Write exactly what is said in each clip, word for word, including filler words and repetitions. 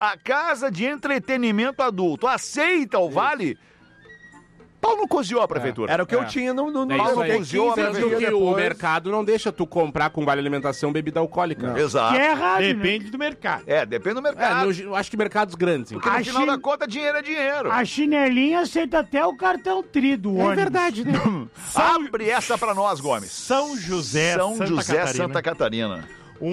a casa de entretenimento adulto aceita o vale... Pau no coziou a prefeitura. É. Era o que é. eu tinha no... no, no É Pau isso aí. no coziou a prefeitura que depois. o mercado não deixa tu comprar com vale alimentação bebida alcoólica. Não. Exato. Que é errado, Depende né? do mercado. É, depende do É, mercado. no, eu acho que mercados grandes. Porque Então. no A final China- da conta, dinheiro é dinheiro. A chinelinha aceita até o cartão tri do ônibus. É verdade, né? Abre essa pra nós, Gomes. São José, São Santa José, Catarina. Santa Catarina.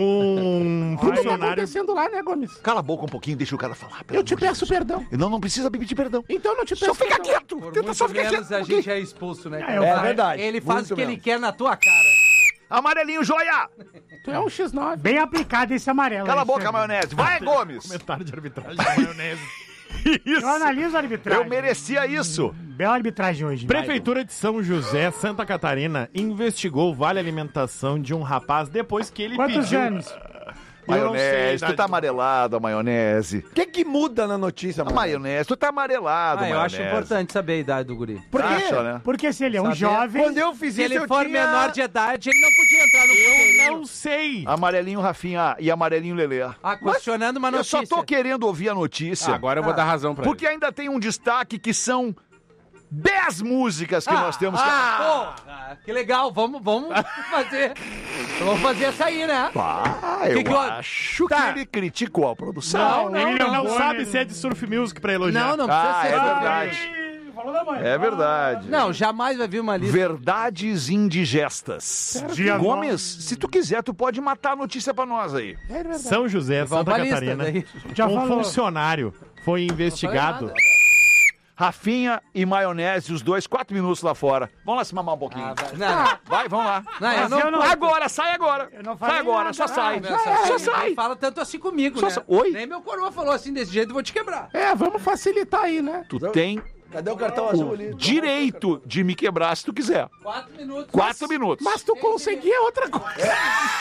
Um Tudo tá funcionário... acontecendo lá, né, Gomes? Cala a boca um pouquinho, deixa o cara falar. pelo Eu te amor de peço Deus. perdão. Não, não precisa pedir perdão. Então não te peço Só fica perdão. quieto. Por Tenta muito só ficar menos quieto. a gente é expulso, né? É, cara? eu É falei- verdade. Ele faz muito o que ele mesmo. quer na tua cara. Amarelinho, joia! Tu é um xis nove. Bem aplicado esse amarelo. Cala a aí, boca, Sérgio. maionese. Vai, Gomes. Comentário de arbitragem da maionese. Eu analiso a arbitragem. Eu merecia isso. Bela arbitragem hoje. Prefeitura de São José, Santa Catarina, investigou o vale alimentação de um rapaz depois que ele Quantos pediu... anos? Eu não sei a Maionese, idade tu tá do- amarelado, a maionese. O que que muda na notícia, A mano? maionese, tu tá amarelado, Ah, eu acho maionese. importante saber a idade do guri. Por quê? Acha, né? Porque se ele é um Saber jovem... Quando eu fiz Se isso, ele eu for tinha... menor de idade, ele não podia entrar no Eu conselho. não sei. Amarelinho Rafinha e amarelinho Lelê. Ah, questionando uma Eu notícia. só tô querendo ouvir a notícia. Ah, agora eu vou dar razão pra Porque ainda tem um destaque que são dez músicas que nós temos que... Ah, porra, que legal, vamos, vamos fazer. Vamos fazer essa aí, né? Ah, eu Que que eu- acho Tá. que ele criticou a produção. Não, Ele não, não, sabe se é de surf music pra elogiar. Não, não precisa Ah, ser. é verdade. Falou da mãe. É verdade. Não, jamais vai vir uma lista. Verdades indigestas. Dia Gomes, se tu quiser, tu pode matar a notícia pra nós aí. É verdade. São José, Vamos Santa pra lista, Catarina, daí. Já um falou. funcionário foi investigado... nada. Rafinha e maionese, os dois, quatro minutos lá fora. Vamos lá se mamar um pouquinho. Ah, vai- não, Vai, vamos lá. não, eu Mas não, eu não- Agora, sai agora. Eu não falei Sai agora, nada. só sai. Ah, meu, Só, só- só sai. sai. Ninguém fala tanto assim comigo, Só né? sa- Oi? Nem meu coroa falou assim, desse jeito eu vou te quebrar. É, vamos facilitar aí, né? Tu tem Cadê o cartão azul o ali? direito de me quebrar se tu quiser. Quatro minutos. Quatro minutos. Mas tu conseguir é outra coisa.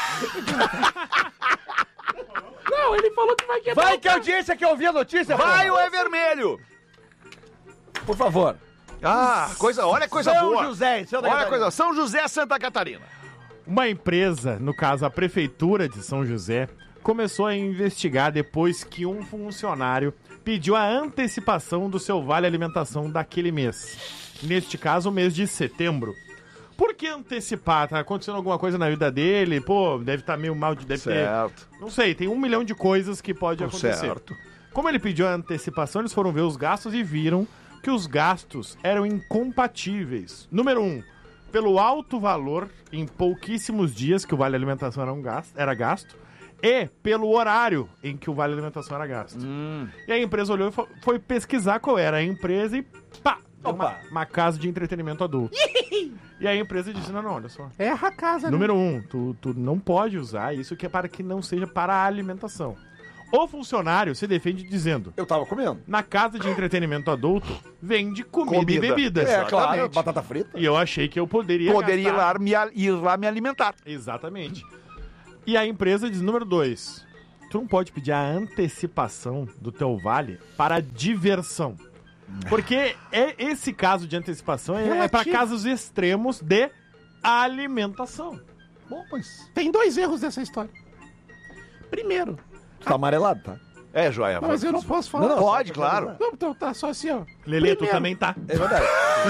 Não, ele falou que vai quebrar. Vai que a audiência quer ouvir a notícia, Vai ou é vermelho? Por favor. Ah, coisa, olha coisa São boa. José, Santa Olha a Catarina. coisa, São José, Santa Catarina. Uma empresa, no caso a Prefeitura de São José, começou a investigar depois que um funcionário pediu a antecipação do seu vale alimentação daquele mês. Neste caso, o mês de setembro. Por que antecipar? Tá acontecendo alguma coisa na vida dele? Pô, deve estar meio mal, de- deve Certo. ter... Não sei, tem um milhão de coisas que pode acontecer. Certo. Como ele pediu a antecipação, eles foram ver os gastos e viram que os gastos eram incompatíveis. Número um, pelo alto valor em pouquíssimos dias que o vale alimentação era, um gasto, era gasto, e pelo horário em que o vale alimentação era gasto. E a empresa olhou e fo- foi pesquisar qual era a empresa e pá! deu Uma, uma casa de entretenimento adulto. E a empresa disse, não, não, olha só. Erra a casa, Número um, tu, tu não pode usar isso que é para que não seja para a alimentação. O funcionário se defende dizendo, Eu tava comendo. na casa de entretenimento adulto, vende comida, Comida. e bebidas. É, claro, Exatamente. batata frita. E eu achei que eu poderia Poderia ir gastar. lá, me, a- ir lá me alimentar. Exatamente. E a empresa diz, número dois, tu não pode pedir a antecipação do teu vale para diversão. Porque é esse caso de antecipação é, é para Relativo. casos extremos de alimentação. Bom, mas... Tem dois erros dessa história. Primeiro, Tu tá amarelado, tá? É, joia. não, mas eu não posso falar. Não, não, pode, claro. Não, então tá só assim, ó. Lelê, tu Primeiro- também tá. É verdade.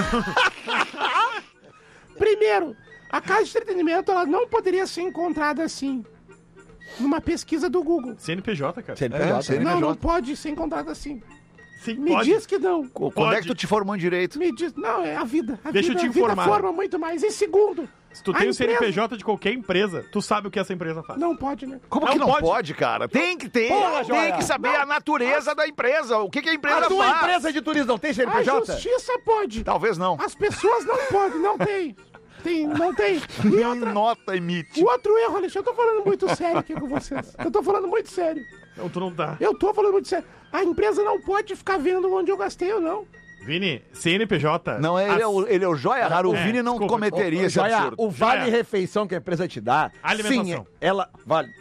Primeiro, a casa de entretenimento ela não poderia ser encontrada assim. Numa pesquisa do Google. C N P J, cara. É, C N P J. C N P J. Não, não pode ser encontrada assim. Sim, Me pode. diz que não. Quando Pode. é que tu te formou em direito? Me diz. Não, é a vida. A Deixa eu vida, te a vida informar. forma muito mais. E segundo, Se tu a tem o C N P empresa- J de qualquer empresa, tu sabe o que essa empresa faz. não pode, né? Como Não que não pode. pode, cara? Tem que ter. Porra, tem joia. que saber a natureza da empresa. O que, que a empresa A tua faz. empresa de turismo não tem C N P A J? justiça pode. Talvez não. As pessoas não podem, não tem. Tem, não tem. E Nem outra, nota emite. o outro erro, Alexandre, eu tô falando muito sério aqui com vocês. Eu tô falando muito sério. Então tu não tá. Eu tô falando muito sério. A empresa não pode ficar vendo onde eu gastei ou não. Vini, C N P J... Não, ele, é o, ele é o joia raro. O É, Vini não desculpa. cometeria Ô, esse Joia, absurdo. o vale Joia. refeição que a empresa te dá, Alimentação. sim, ela vale.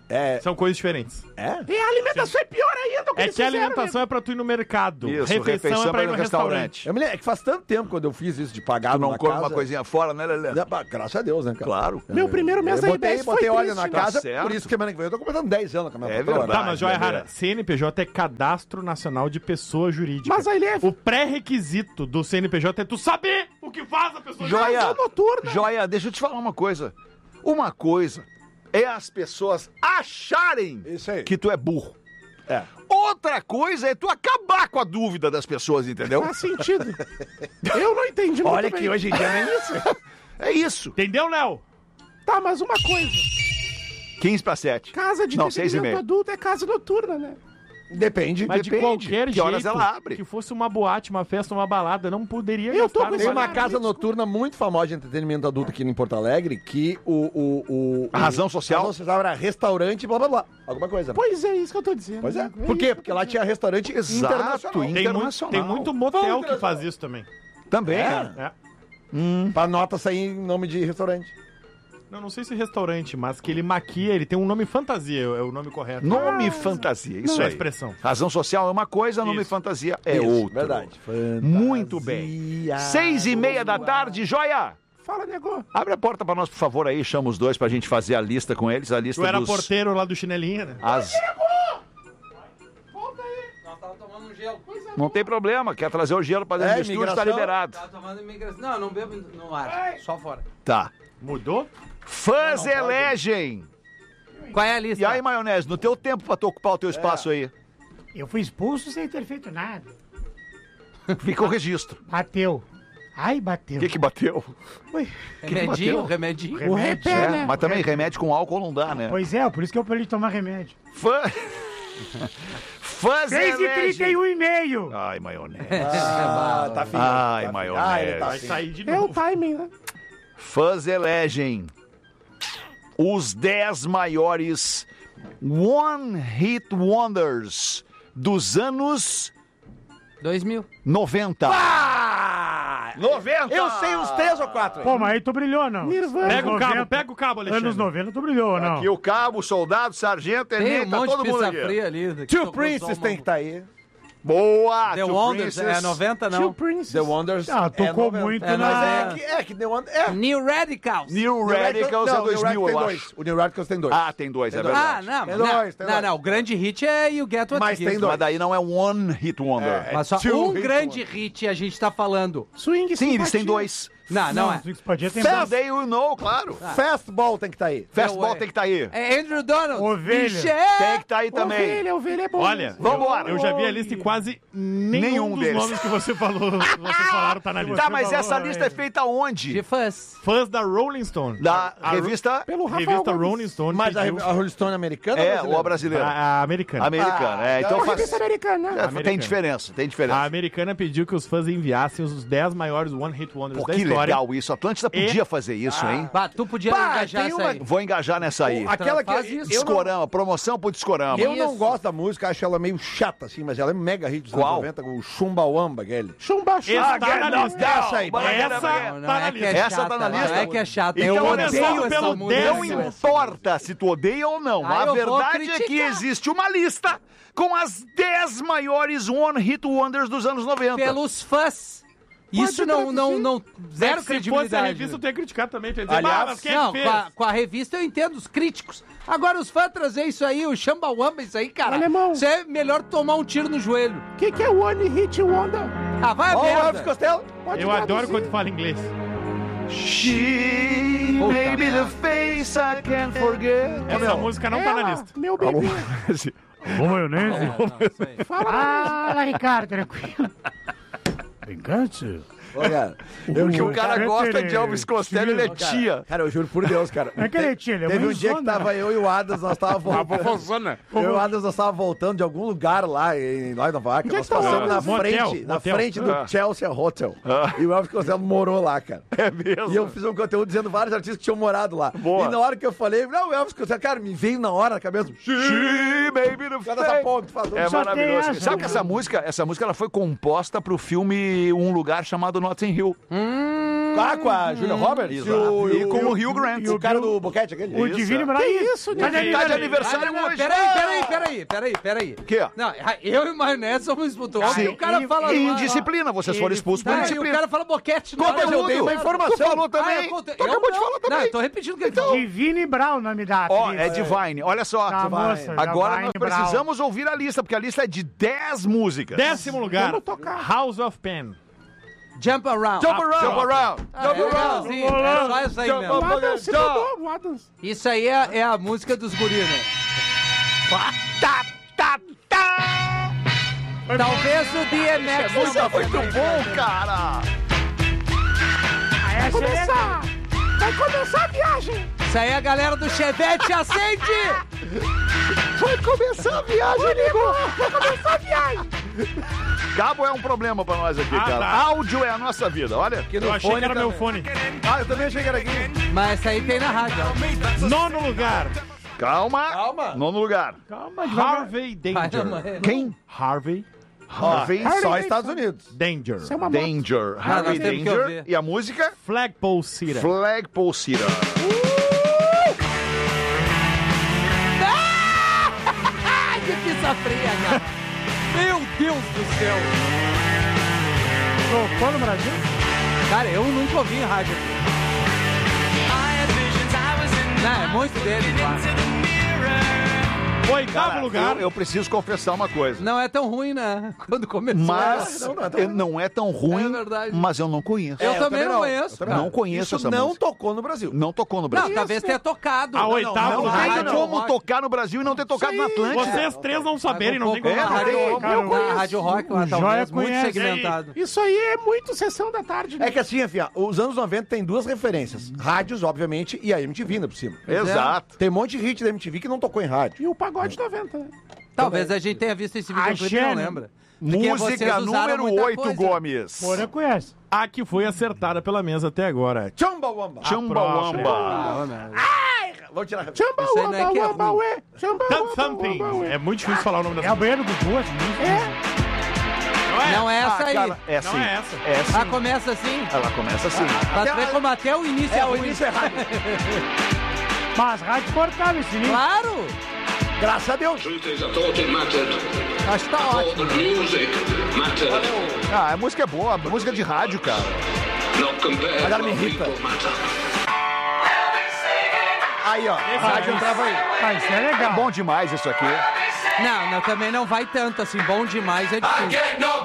É. São coisas diferentes. É? E a alimentação é pior ainda. o que É eles que a fizeram, alimentação é pra tu ir no mercado. Isso, refeição, é pra ir no restaurante. Eu me lembro, é que faz tanto tempo quando eu fiz isso de pagar Tu não numa come casa. uma coisinha fora, né, Lelê? Né, pá, Graças a Deus, né, cara? Claro. Meu primeiro mês Eu da botei, I B S foi botei óleo triste. na Tá casa, certo. por isso que semana que vem eu tô completando dez anos com a minha É patroa. verdade. Tá, mas Joia Lelê. Rara, C N P J é Cadastro Nacional de Pessoa Jurídica. Mas aí ele é O pré-requisito do C N P J é tu saber o que faz a pessoa Joia, Casa noturna. Joia, deixa eu te falar uma coisa. Uma coisa é as pessoas acharem Isso aí. que tu é burro. É. Outra coisa é tu acabar com a dúvida das pessoas, entendeu? Faz sentido. Eu não entendi muito Olha bem. que hoje em dia nem isso. É isso. Entendeu, Léo? Tá, mas uma coisa. quinze para sete. Casa de Não, seis e entretenimento meia. adulto é casa noturna, né? Depende. Mas de Depende. qualquer Que jeito, horas ela abre? que fosse uma boate, uma festa, uma balada, não poderia Eu tô gastar com Tem esse uma Desculpa. casa noturna muito famosa de entretenimento adulto aqui em Porto Alegre que o... o, o A razão social? A razão social era restaurante, blá, blá, blá. Alguma coisa. né? Pois é, isso que eu tô dizendo. Pois é. Por quê? Porque lá tinha restaurante Exato, internacional. Tem muito, internacional. tem muito motel que faz isso também. Também. É? É. Pra nota sair em nome de restaurante. Não, não sei se restaurante, mas que ele maquia, ele tem um nome fantasia, é o nome correto. Nome fantasia, isso Não é aí. expressão. Razão social é uma coisa, nome Isso. fantasia é Isso, outra. Verdade. Muito bem. Seis e meia da tarde, Joia! Fala, nego. Abre a porta pra nós, por favor, aí. Chama os dois pra gente fazer a lista com eles. A lista Tu era dos... porteiro lá do chinelinha, né? As... Nós tava tomando um gelo. Não tem problema, quer trazer o gelo pra dentro É, do estúdio, tá imigração. liberado. Tava tomando imigração. Não, não bebo no ar. Só fora. Tá. Mudou? Fãs elegem! Qual é a lista? E aí, maionese, no teu tempo pra tu ocupar o teu espaço aí, Eu fui expulso sem ter feito nada. fica o registro. Bateu. Ai, O bateu. que que bateu? Remedinho, bateu? remedinho. O Remédio. repé, É, né? mas também remédio com álcool não dá, né? Pois é, por isso que eu parei de tomar remédio. Fã... Fãs seis e trinta elegem! e um e meio. Ai, maionese. Ah, tá fino. Ai, tá maionese. Ah, ele tá Vai assim. sair de É o novo. timing, né? Fãs elegem os dez maiores One Hit Wonders dos anos Dois mil. noventa. Ah! noventa! Eu sei uns três ou quatro. aí. Pô, mas aí tu brilhou, não? Nirvana. Pega o cabo, noventa, pega o cabo, Alexandre. Anos noventa tu brilhou, não? Aqui o cabo, o soldado, o sargento, Tem tenente, um tá monte todo de mundo pizza aqui. fria ali. que Two tocou Princes só uma- tem que estar aí. Boa! The Two Wonders Princes. é noventa, Tio não. Princess. The Wonders. Ah, tocou é noventa. muito É, na... Mas é Ah. que, é que The Wonders... É. New Radicals. New Radicals é não, dois New mil, Radicals eu tem acho. dois. O New Radicals tem dois. Ah, tem dois, é Tem dois. Ah, verdade. não, Tem não, dois, tem não, dois. não, o grande hit é You Get What Mas You tem Give. dois. Mas daí não é One Hit Wonder. É, Mas só Two um hit grande hit a gente tá falando. Swing, Sim, eles têm simpatia. dois. Não, não, é. Podia ter... Someday you know, claro. Fastball tem que estar aí. Fastball é. tem que estar aí. É Andrew Donald. Ovelha. Michel. Tem que estar aí também. Ovelha, ovelha é bom. Olha, Vambora. eu, eu já vi a lista e quase nenhum, Nenhum dos deles. nomes que você falou, vocês falaram tá na lista. Tá, mas falou, essa lista é feita De onde? fãs. Fãs da Rolling Stone. Da A- a revista Pelo Rafael revista Gomes. Rolling Stone Mas a, pediu a Rolling Stone americana É, brasileira? ou a brasileira. a, a americana. Americana, é. Então Uma faz... revista americana. É, tem Americana. diferença, tem A diferença. americana pediu que os fãs enviassem os dez maiores One Hit Wonders Pô, da que história. legal isso. A Atlântida podia fazer isso, hein? Bah, tu podia Bah, engajar tem essa uma- aí. Vou engajar nessa aí. Aquela que Faz eu, isso. eu, não, Discorama, promoção pro Discorama. eu não Isso. gosto da música, acho ela meio chata, assim, mas ela é mega hit dos Qual? anos noventa, com o Chumbawamba, aquele. Chumba, Esse chumba. tá na lista. Essa aí, Essa Não, não tá na é que lista. é Essa chata, tá na não lista? é que é chata. Então, eu olha odeio só, essa pelo música. Não décimo. importa se tu odeia ou não. Ah, a eu vou verdade é que criticar. existe uma lista com as dez maiores One Hit Wonders dos anos noventa. Pelos fãs. Isso não, não, não, zero Se fosse a credibilidade. revista, tu ia criticar também. Tu ia dizer, Aliás, "Bah, mas quem é Não, que com fez?" a, com a revista eu entendo, os críticos. Agora os fãs trazer isso aí, o Chumbawamba, isso aí, cara. Alemão. Isso é melhor tomar um tiro no joelho. O que, que é One Hit Wonder? Ah, vai a Ó, o Elvis merda. Costello. Pode Eu adoro traduzir. quando tu fala inglês. She may be the face I can't forget. Essa música não tá na Ela, lista. Meu bebê. Ô, maionese. Fala, Fala, Ricardo, tranquilo. Brincante? Olha, O que o O cara cara gosta é de Elvis Costello, ele é tia. cara, eu juro por Deus, cara. É que ele é tia, ele é Teve um uma dia que zona. tava eu e o Adams, nós tava voltando. Eu e o Adams, nós tava voltando de algum lugar lá em, lá em Nova York. Onde é Nós que tá o passamos na Adams? frente, Motel, na motel. frente do Ah. Chelsea Hotel. Ah. E o Elvis Costello morou lá, cara. É mesmo. E eu fiz um conteúdo dizendo vários artistas que tinham morado lá. Boa. E na hora que eu falei, não, o Elvis Costello, cara, me veio na hora na cabeça. She may be the Cada essa face. ponta, faz um- É Só maravilhoso. tem essa, Sabe que essa música, essa música ela foi composta pro filme Um Lugar Chamado Notting Hill. Com Ah, com a Julia Roberts? E, o, E com o Hugh Grant. o cara do boquete, aquele? O Divino Brasil. Que isso, Tá né? de Tá de aniversário. aniversário Não, não, hoje. peraí, peraí, peraí, peraí, peraí. O quê? Não, eu e o Maionese somos expulsos. Sim, E o cara fala... indisciplina, vocês foram expulsos por Tá, e o indisciplina. cara fala boquete. na Conta hora, tudo. dei uma informação. Tu falou também. Ah, eu conto- Tu eu acabou de não. falar também. Não, eu tô repetindo o que ele falou. Divine Brown, o nome da atriz. Ó, é Divine. Olha só. Da moça, Agora Divine nós Brown. precisamos ouvir a lista, porque a lista é de dez músicas. Décimo lugar, Vamos tocar. House of Pen. Jump around. Jump around. Jump around. Ah, é legalzinho, é só isso aí mesmo. O Adams se mudou, o Adams. Isso aí é, é a música dos guris, né? Tá, tá, tá. Talvez o D M X... Isso é muito bom, cara. Vai Começar! Vai começar a viagem! Isso aí é a galera do Chevette acende! Vai começar a viagem, amigo. Vai começar a viagem! Cabo é um problema pra nós aqui, Ah, cara. tá. Áudio é a nossa vida, olha. Eu achei que era meu fone. Ah, eu também achei que era aqui. Mas essa aí tem na rádio, ó. Nono lugar, Calma. Calma. Nono lugar. Calma, devagar. Harvey Vai na Danger. mãe. Quem? Harvey Harvey Só Estados Unidos. Danger. Isso é uma moto. Danger. Harvey nós temos que Danger. ouvir. E a música? Flagpole City. Flagpole City. Ai, que pizza fria, cara. Meu Deus do céu. Tocou no Brasil? Cara, eu nunca ouvi em rádio. Não, é muito dele, claro. Oitavo Cara, lugar. eu, eu preciso confessar uma coisa. Não é tão ruim, né? Quando começou. Mas Não, não é tão eh, ruim. não é tão ruim, É verdade. mas eu não conheço. Eu É, também não não. conheço, Eu também cara. Não conheço Isso essa não música. tocou no Brasil. Não tocou no Não, Brasil. talvez tenha tocado. A Não, oitava não, Não lugar. tem rádio, como rock. tocar no Brasil e não ter tocado na Atlântida. Vocês três não saberem, não tem como. Na É, não rádio, tem. cara, Eu na conheço. rádio rock lá, O talvez, Joia muito conhece. segmentado. Isso aí é muito sessão da tarde. né? É que assim, enfim, ó, os anos noventa tem duas referências. Rádios, obviamente, e a M T V ainda por cima. Exato. Tem um monte de hit da M T V que não tocou em rádio. E o pagode noventa, né? Talvez a gente tenha visto esse videoclipe e não Xene. lembra. Porque vocês Música usaram número muita oito, coisa. Gomes. Porã conhece. A que foi acertada pela mesa até agora. Chumbawamba. Chumbawamba. Ah, né? Vamos tirar. Chamba, Isso aí não é wamba, que é wamba, ruim. ué. Chamba, Thumb wamba, Thumping. wamba, ué. É muito difícil falar o nome É dessa. o banheiro do Gugu, assim. É. Não é essa Ah, aí. cara, é assim. Não é essa. É assim. Ah, começa assim. Ela começa assim. Pra ver como até o início é, É, o ruim. início é rádio. Mas rádio cortava esse link. Claro! Graças a Deus. Truth is, I thought it mattered. Acho que tá I thought ótimo. that music mattered. Ah, a música é boa, a música de rádio, cara. Not compared Agora me to irrita. people matter. Aí, ó. Rádio entrava aí. Ah, isso é legal. Bom demais isso aqui. Não, não, também não vai tanto assim. Bom demais é difícil.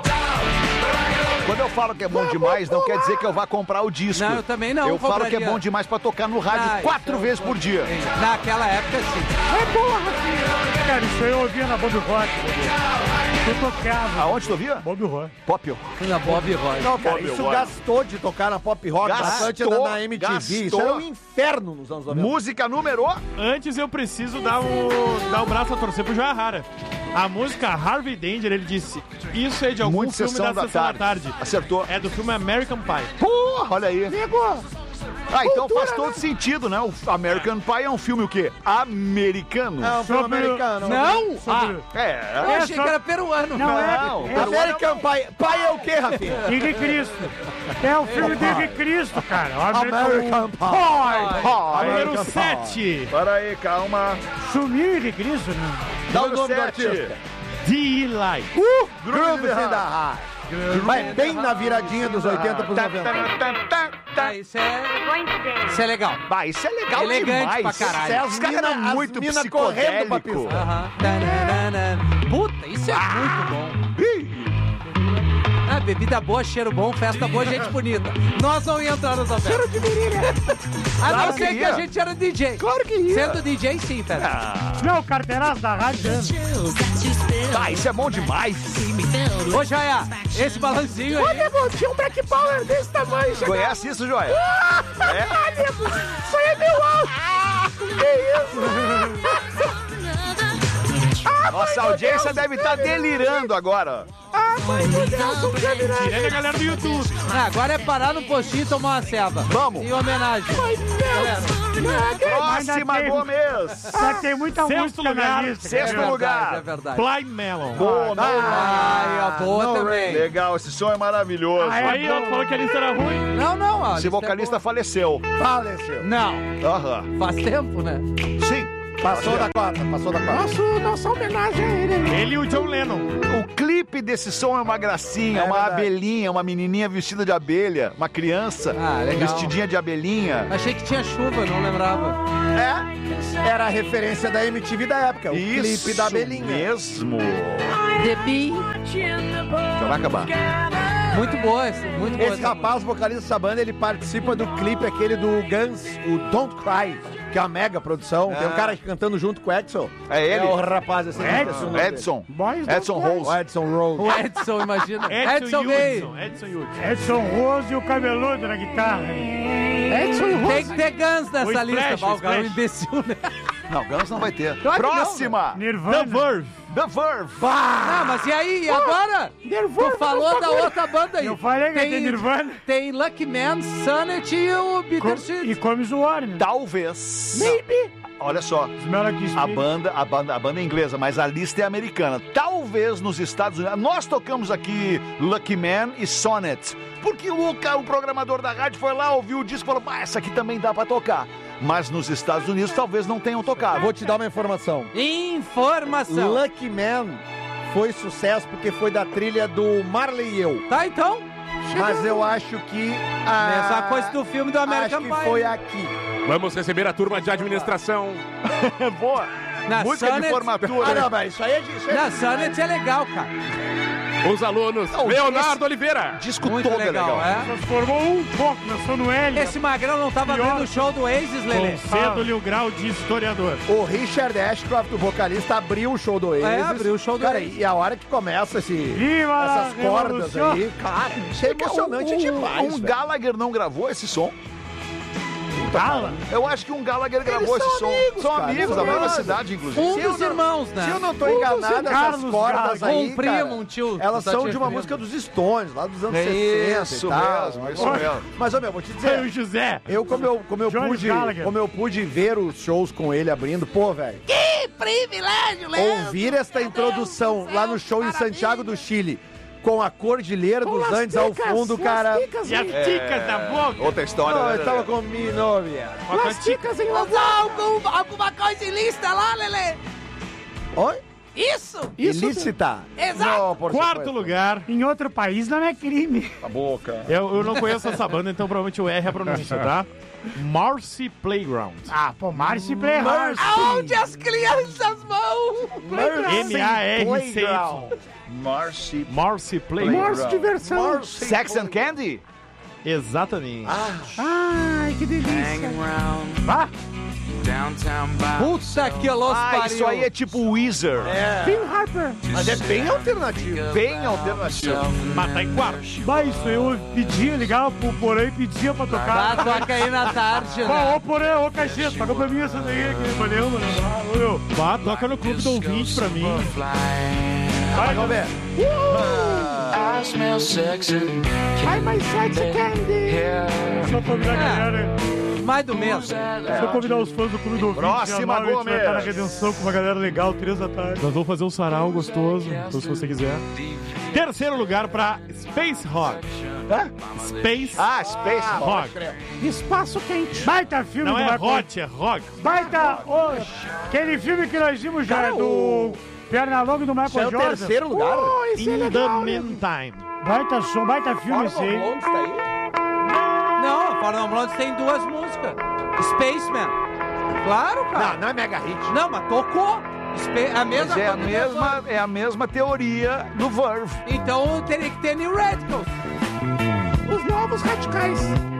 Quando eu falo que é bom demais, não quer dizer que eu vá comprar o disco. Não, eu também não Eu falo que é compraria. bom demais pra tocar no rádio Ah, quatro isso- vezes por dia. Naquela época, sim. É boa, Rafinha. Cara, isso aí eu ouvia na Bob Rock. Eu tocava. Aonde tu ouvia? Bob Rock. Pop. Na Bob Roy. Não, cara, Bob isso Rock. gastou de tocar na pop rock, Gastou, bastante na, na M T V. Isso gastou. era um inferno nos anos noventa. Música número... Antes eu preciso dar o, dar o braço a torcer pro Joia Rara. A música Harvey Danger, ele disse, isso é de algum Muito filme Sessão da da Sessão Tarde. da Tarde. Acertou. É do filme American Pie. Porra, olha aí. Nego, Ah, então Cultura, faz todo né? sentido, né? O American Pie é um filme o quê? Americano. É um filme Sobre- americano. Não! Sobre- É. Eu É achei só- que era peruano. Não é. Não, é American Pie. Pai é o quê, Rafinha? Henrique Cristo. É o filme de Henrique Cristo, cara. O American Pie. Ah, Número sete. Para aí, calma. Sumiu Henrique Cristo, né? Dá o Número nome do sete. artista. D. Light. Groove in the High. Vai bem na viradinha dos oitenta pros noventa. Ah, isso é... Isso é legal. Bah, isso é legal Elegante demais. pra caralho. Os caras eram As muito mina correndo pra psicodélicos. pisar. Aham. Tananana. Puta, isso é muito bom. Ah, bebida boa, cheiro bom, festa boa, gente bonita. Nós não ia entrar nessa festa. Cheiro de virilha. A Claro não que ser que ia. a gente era D J. claro que ia. Sendo D J, sim, Festa. Não, o carteiraço da rádio. né? Ah, isso é bom demais. Ô, Joia, esse balancinho aí. Olha, Nego, tinha um Black Power desse tamanho. chegava- Conhece isso, Joia? É? Ah, Nego, isso aí é meu alto. Que isso? Nossa audiência deve estar delirando agora. Ah, mãe do Deus, um caminhante. Tirando a galera do YouTube. Ah, agora é parar no postinho e tomar uma ceva. Vamos. Em homenagem. Ai, Deus. Próxima, tem- Gomes. Só que tem muita Sexto música lugar. na lista. Sexto É verdade, lugar. é verdade. Blind Melon. Bom, não. Ai, ó, boa No também. Rain. Legal, esse som é maravilhoso. Ah, Aí, ó, tu falou que a lista era ruim. Não, não. ó, a Esse lista é vocalista faleceu. Faleceu. boa. Não, Aham. faz tempo, né? Sim. Passou da quarta, passou da quarta. Nosso, nossa homenagem a ele. Ele e o John Lennon. O clipe desse som é uma gracinha, É uma verdade. abelhinha, uma menininha vestida de abelha, uma criança Ah, legal. vestidinha de abelhinha. Achei que tinha chuva, não lembrava. É, era a referência da M T V da época, o Isso clipe da abelhinha. mesmo. The Bee. Já vai acabar. Muito boa, esse, muito boa. Esse rapaz, vocalista dessa banda, ele participa do clipe aquele do Guns, o Don't Cry, que é uma mega produção. Tem um cara cantando junto com o Edson. É ele? É o rapaz, assim. Edson. Edson. Boys Edson Don't Cry. Rose. O Edson Rose. O Edson, imagina. Edson, Edson Gay. Hudson. Edson Hudson. Edson Rose e o cabeludo na guitarra. Edson e Tem Rose. que ter Guns nessa O lista. Splash, Bah, o cara é um Splash. imbecil, né? Não, Guns não vai ter. Claro que não, Próxima. Nirvana. The Verve. The Verve. Ah, mas e aí? E agora? Nirvana, Tu falou da outra banda aí. Eu falei que ia ter Nirvana. Tem Lucky Man, Sonnet e o Com, Bittersweet. e come zoar, né? Talvez. Maybe. Olha só. Smell like A Spirit. banda, a, banda, a banda é inglesa, mas a lista é americana. Talvez nos Estados Unidos. Nós tocamos aqui Lucky Man e Sonnet. Porque o, ca- o programador da rádio foi lá, ouviu o disco e falou: ah, essa aqui também dá pra tocar. Mas nos Estados Unidos talvez não tenham tocado. Vou te dar uma informação. Informação. Lucky Man foi sucesso porque foi da trilha do Marley e eu. Tá, então. Mas eu acho que a... Mesma coisa do filme do American Acho que Pie. foi aqui. Vamos receber a turma de administração. Boa. Na Música de Sonnet- formatura. Ah, não, mas isso aí é... Isso aí é Na Sonnet é legal, cara. Os alunos. Não, Leonardo esse- Oliveira. Disco Muito todo legal, é legal. é. Transformou um pouco, começou no L. Esse magrão não tava Pior. vendo o show do Oasis, Lelê. Concedo-lhe o grau de historiador. O Richard Ashcroft, o vocalista, abriu o show do Oasis. É, abriu o show do Cara, Oasis. e a hora que começa esse, Viva a essas cordas revolução. aí, cara, isso é emocionante um, demais, Um velho. Gallagher não gravou esse som? Gala. Eu acho que um Gallagher gravou Eles esse são som. amigos, são cara, amigos são da mesma brothers. cidade, inclusive. Um Se eu dos não- irmãos, né? Se eu não tô enganado, essas Carlos cordas Gallagher. aí, Um primo, cara, um tio. elas tá são te de uma referindo. música dos Stones, lá dos anos É sessenta isso e tal. mesmo, isso mesmo. Mas, ô, meu, vou te Foi o dizer, José. eu como eu, como eu Johnny pude, Gallagher. como eu pude ver os shows com ele abrindo, pô, velho. Que privilégio, Leandro. Ouvir esta introdução lá no show em Santiago do Chile, com a Cordilheira dos Com as Andes ao ticas, fundo, com cara. As ticas E as em- ticas da boca. Outra história, Não, né? eu tava com minha novia. As ticas em Usar algum, alguma coisa ilícita lá, Lelê. Oi? Isso. Isso Ilícita? Exato. Não, por Quarto supuesto. lugar. Em outro país não é crime. A boca. Eu, eu não conheço essa banda, então provavelmente eu erro a pronúncia, tá? Marcy Playground. Ah, pô, Marcy Playhouse. Aonde as crianças vão? M A R C Y. Playground. Marcy. Marcy Playground. Morse diversão. Sex and Candy? Exatamente. Ai, que delícia. Vá. Puta que los Ah, pariu. isso aí é tipo Weezer. Phil Harper. Mas é bem alternativo. Bem alternativo. Mas tá em quarto. Bah, isso eu pedia, ligava pro Porã e pedia pra tocar. Tá, toca aí na tarde, Bah, né? ô Porã, ô Cacheta, toca pra mim essa daí, que valeu, mano. Ah, ô, meu. Bah, toca no clube do ouvinte pra mim. Vai, vamos ver. Ai, mais sexy candy. Só convidar a galera. Mais do mesmo. Só convidar os fãs do Clube do Ouvinte. Próxima, dia nove, a gente vai estar na Gomes. Redenção com uma galera legal, três da tarde. Nós vamos fazer um sarau gostoso, então se você quiser. Terceiro lugar pra Space Rock. Hã? Space Ah, Space Rock. Espaço quente. Baita filme Não do é Michael- hot, é rock. Baita, ô, aquele filme que nós vimos já, do Pernalonga e do Isso é Michael o Jordan. terceiro lugar? Oh, esse é In the legal. né? meantime. Baita som, baita filme esse aí. Blondes tá aí? Não, a Fórmula Blondes tem duas músicas. Spaceman. Claro, cara. Não, não é mega hit. Não, mas tocou. Spa- a mesma Mas é a coisa. mesma, é a mesma teoria do Verve. Então teria que ter New Radicals. Os novos radicais.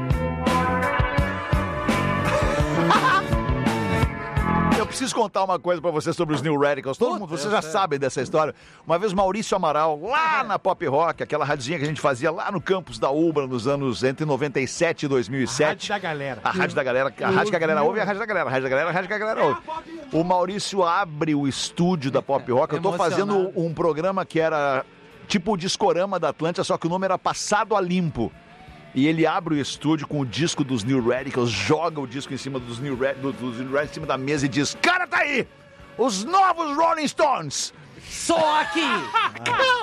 Eu preciso contar uma coisa pra vocês sobre os New Radicals. Todo mundo, vocês já sabem dessa história. Uma vez Maurício Amaral, lá na Pop Rock, aquela radinha que a gente fazia lá no campus da Ubra, nos anos entre noventa e sete e dois mil e Rádio sete. da galera. A rádio da galera, a rádio que a galera ouve é a rádio da galera, a rádio da galera, a rádio que a galera ouve. O Maurício abre o estúdio da Pop Rock. Eu tô fazendo Emocionado. um programa que era tipo o Discorama da Atlântida, só que o nome era Passado a Limpo. E ele abre o estúdio com o disco dos New Radicals, joga o disco em cima dos New Radicals, dos New Radicals em cima da mesa e diz: cara, tá aí! Os novos Rolling Stones! Só aqui.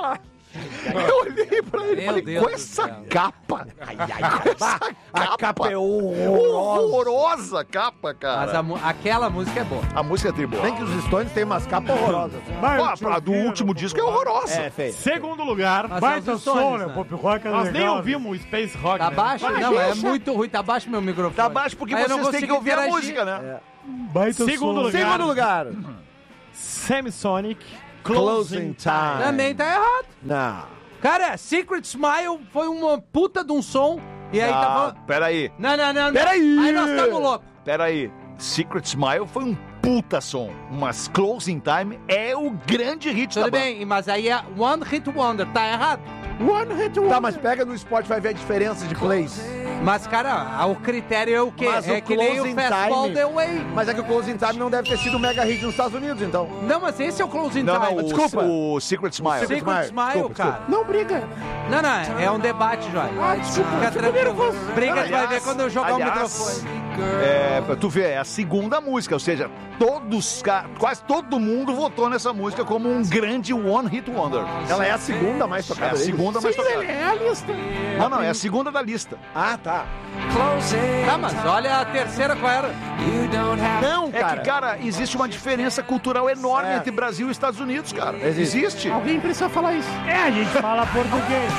Eu olhei pra ele e Meu falei, Deus com do essa céu. capa. Ai, ai, ai. Com essa A capa é horrorosa. horrorosa capa, cara. Mas a mu- aquela música é boa. A música é tri boa. Bem que os Stones têm umas capas horrorosas. Ó, a do último disco é horrorosa. É, feio. Segundo lugar, Mas Baita é os som, Stones, né? né? Pop rock é nós legal. nem ouvimos o Space Rock, Tá né? baixo? Mas Não, é deixa. muito ruim. Tá baixo meu microfone. Tá baixo porque Aí eu não vocês têm que consigo ouvir a interagir. música, né? Baita Segundo som. lugar. Segundo lugar. Semisonic, Closing Time. Também tá errado. Não. Cara, Secret Smile foi uma puta de um som. E aí tá Ah, falando... peraí, Não, não, não, não. Peraí. Aí nós estamos loucos. peraí. Secret Smile foi um puta som, mas Closing Time é o grande hit da Tudo banda. bem, mas aí é One Hit Wonder. Tá errado. One Hit Wonder. Tá, mas pega no Spotify vai ver a diferença de plays. Mas, cara, o critério é o quê? Mas é o que nem o Closing Fastball Time- The Way. Mas é que o Closing Time não deve ter sido um mega hit nos Estados Unidos, então. Não, mas esse é o Closing Não, Time. não, Desculpa. o, o Secret Smile. Secret Smile. Smile, Desculpa, cara. Não briga. Não, não, é um debate, Joy. Ah, desculpa. Fica Fico tranquilo. nervoso. Briga, tu vai Aliás, ver quando eu jogar aliás, o microfone. É, pra tu ver, é a segunda música, ou seja, todos, ca- quase todo mundo votou nessa música como um grande One Hit Wonder. Ela é a segunda mais É tocada a deles. segunda mais Sim, tocada. ele é a lista. Não, não, é a segunda da lista. Ah, tá. Tá, mas olha a terceira qual era. Não, É cara. que, cara, existe uma diferença cultural enorme É. entre Brasil e Estados Unidos, cara. Existe. Existe. Alguém precisa falar isso. É, a gente fala português.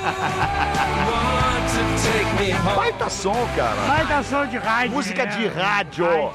Baita som, cara. Baita som de rádio. Música né? de rádio. né?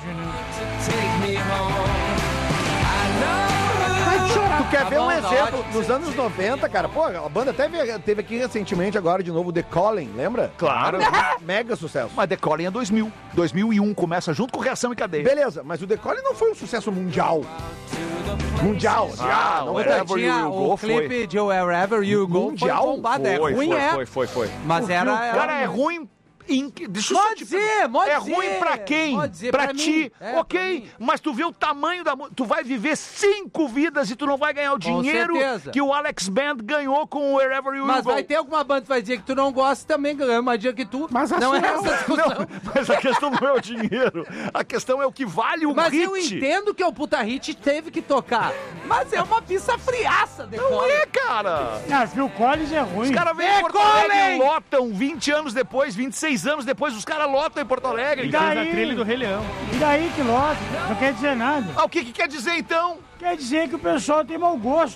Vai chorar. Tu quer Tá ver bom, um tá exemplo? ótimo. Nos anos noventa, cara, pô, a banda até veio- teve aqui recentemente agora de novo The Calling, lembra? Claro. Mega sucesso. Mas The Calling é dois mil. dois mil e um começa junto com Reação e Cadeia. Beleza, mas o The Calling não foi um sucesso mundial. Mundial. assim, Ah, não o vou Wherever ter- Tinha You o Go clipe de Wherever You Go Mundial? foi bombado. É Foi, ruim, foi, é. foi, foi, foi. Mas era... era Cara, é ruim. Em... Deixa eu só Pode te dizer, pode É dizer. ruim pra quem? Pode dizer, pra, pra ti, mim. É, ok? pra mim. Mas tu vê o tamanho da música. Tu vai viver cinco vidas e tu não vai ganhar o dinheiro certeza. que o Alex Band ganhou com o Wherever You Mas Go. vai ter alguma banda que vai dizer que tu não gosta também, ganhando uma dia que tu... Mas a não é sua- essa a discussão. Não, mas a questão não é o dinheiro. A questão é o que vale o Mas hit. eu entendo que o puta hit teve que tocar. Mas é uma pista friaça, Não Decole. é, cara. Ah, Phil Collins é ruim. Os caras vêm em Porto Alegre e lotam vinte anos depois, vinte e seis anos depois, os caras lotam em Porto Alegre. E Fez a daí? trilha do Rei Leão. E daí que lota? Não quer dizer nada. Ah, o que, que quer dizer então? Quer dizer que o pessoal tem mau gosto.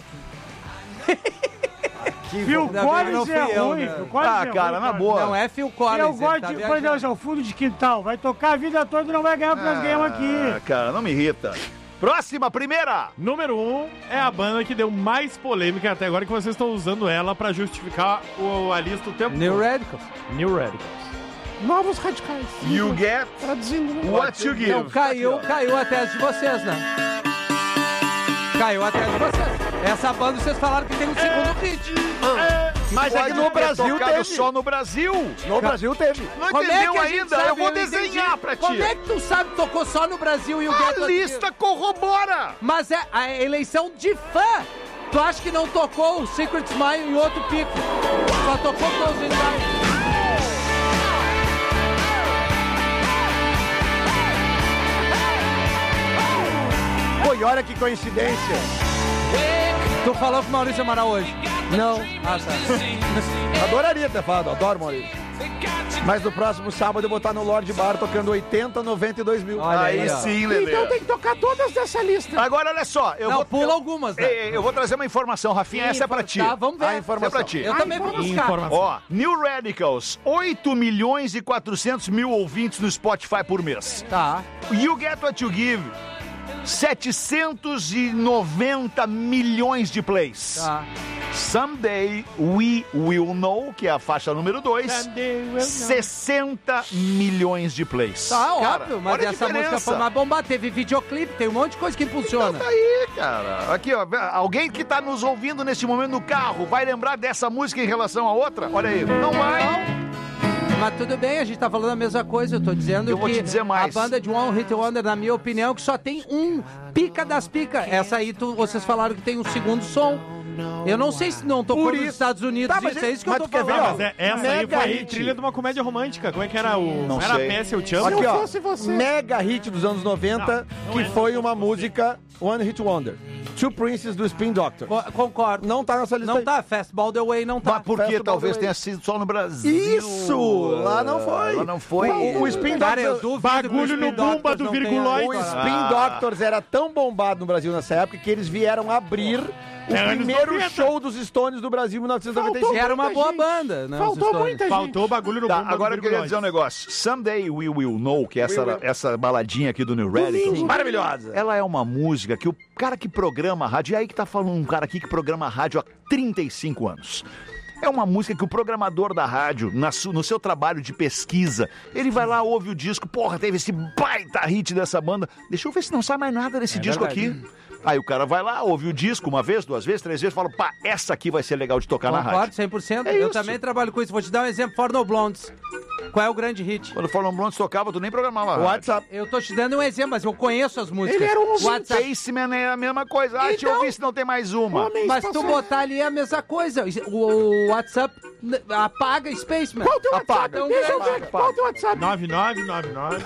Phil Ainda bem que não Collins fui é eu, ruim. né? Phil Collins Ah, é cara, ruim, na boa. Não é Phil Collins. Eu ele gosto tá de, por viajando. exemplo, o fundo de quintal. Vai tocar a vida toda e não vai ganhar o que nós ganhamos Ah, aqui. cara, não me irrita. Próxima, primeira. Número um é a banda que deu mais polêmica até agora, que vocês estão usando ela pra justificar o, a lista o tempo New todo. Radicals. New Radicals. Novos radicais. You get Traduzindo, né? what you give. Então caiu, caiu a tese de vocês, né? Caiu a tese de vocês. Essa banda vocês falaram que tem um segundo hit. Mas é que Pode no ter Brasil tocado teve. só no Brasil. No Brasil teve. Não Como é entendeu que a gente ainda? sabe? Eu vou entendi. desenhar pra ti. Como é que tu sabe que tocou só no Brasil e o A Get What You lista corrobora. Mas é a eleição de fã. Tu acha que não tocou o Secret Smile em outro pico? Só tocou Closing Time. Pô, e olha que coincidência. Tu falou com o Maurício Amaral hoje? Não. Ah, tá. Adoraria ter falado, adoro Maurício. Mas no próximo sábado eu vou estar no Lorde Bar tocando oitenta, noventa e dois mil. Olha Aí, aí, ó. sim, Lelê. Então tem que tocar todas dessa lista. Agora, olha só. Eu Não, vou, pula eu, algumas, né? Ei, ei, eu vou trazer uma informação, Rafinha. Essa é pra ti. Tá, vamos ver. A informação. Essa é pra ti. Eu também vou buscar. Informação. Ó, New Radicals, oito milhões e quatrocentos mil ouvintes no Spotify por mês. Tá. You Get What You Give, setecentos e noventa milhões de plays. Tá. Someday We Will Know, que é a faixa número dois, sessenta milhões de plays. Tá, Cara, óbvio, mas olha a essa música diferença. foi mais bombada. Teve videoclipe, tem um monte de coisa que impulsiona. Tá aí, cara. Aqui, ó. Alguém que tá nos ouvindo neste momento no carro vai lembrar dessa música em relação a outra? Olha aí. Não vai. Mas tudo bem, a gente tá falando a mesma coisa. Eu tô dizendo Eu vou que te dizer mais. a banda de One Hit Wonder, na minha opinião, que só tem um pica das picas. Essa aí, tu, vocês falaram que tem um segundo som. Eu não sei se não tocou Por nos isso. Estados Unidos. Tá, mas isso é isso que mas eu tô tu quer ver, falando. ó, Mas é, essa aí Mega foi hit. trilha de uma comédia romântica. Como é que era o... Não era sei. a peça Eu Te Amo? Aqui, ó, fosse você. mega hit dos anos noventa, Não, não que é. foi uma música One Hit Wonder. Two Princes do Spin Doctors. Co- concordo. Não tá nessa lista Não aí. tá, Fastball the Way não tá. Mas porque Festa talvez Ball tenha sido só no Brasil. Isso! Lá não foi. Lá não foi. O, o Spin Cara, eu Doctors... duvido Bagulho que o Spin no bumba Doctors do não tenha Virguloid. O estourado. Spin Doctors era tão bombado no Brasil nessa época que eles vieram abrir o É, anos primeiro noventa. show dos Stones do Brasil em mil novecentos e noventa e cinco. E era uma muita boa gente. banda, né? os Faltou Stones. muita gente. Faltou o bagulho no Tá, bumba agora do eu queria Virguloid. dizer um negócio. Someday We Will Know, que é essa, essa baladinha aqui do New Radicals. Maravilhosa. Ela é uma música que o cara que programa a rádio, e aí que tá falando um cara aqui que programa a rádio há trinta e cinco anos. É uma música que o programador da rádio, na su- no seu trabalho de pesquisa, ele vai lá, ouve o disco, porra, teve esse baita hit dessa banda, deixa eu ver se não sai mais nada desse É disco verdade. aqui. Aí o cara vai lá, ouve o disco uma vez, duas vezes, três vezes, fala, pá, essa aqui vai ser legal de tocar na Concordo, rádio. cem por cento. É eu isso. também trabalho com isso. Vou te dar um exemplo. For No Blondes. Qual é o grande hit? Quando o Forlon Blondes tocava, tu nem programava a rádio. WhatsApp. Eu tô te dando um exemplo, mas eu conheço as músicas. Ele era um WhatsApp. Spaceman é a mesma coisa. Ah, deixa eu Então- ouvir se não tem mais uma. Homem Mas tu espacial. botar ali é a mesma coisa. O WhatsApp n- apaga Spaceman. Qual o teu WhatsApp? Apaga. Então, Deixa eu grande. ver. Qual o teu WhatsApp? nove nove nove nove.